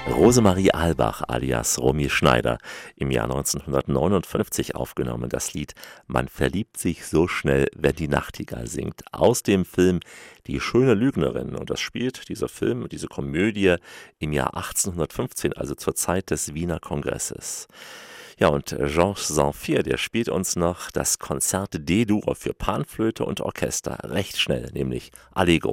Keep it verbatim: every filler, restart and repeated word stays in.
Rosemarie Ahlbach alias Romy Schneider, im Jahr neunzehnhundertneunundfünfzig aufgenommen, das Lied »Man verliebt sich so schnell, wenn die Nachtigall singt« aus dem Film »Die schöne Lügnerin«. Und das spielt, dieser Film, diese Komödie, im Jahr achtzehnhundertfünfzehn, also zur Zeit des Wiener Kongresses. Ja, und Georges Zamfir, der spielt uns noch das Konzert D-Dur für Panflöte und Orchester, recht schnell, nämlich Allegro.